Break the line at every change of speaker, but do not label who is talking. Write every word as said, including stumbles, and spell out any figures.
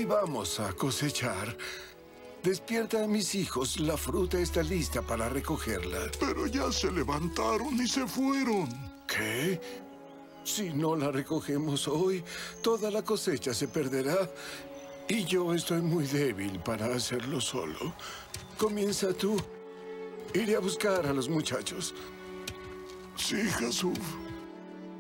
Hoy vamos a cosechar. Despierta a mis hijos. La fruta está lista para recogerla.
Pero ya se levantaron y se fueron.
¿Qué? Si no la recogemos hoy, toda la cosecha se perderá. Y yo estoy muy débil para hacerlo solo. Comienza tú. Iré a buscar a los muchachos.
Sí, Jesús.